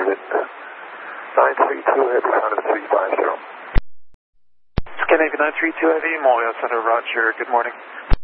unit. 932 Heavy, Honda 350. Scan Navy 932 Heavy, Montreal Center, Roger. Good morning.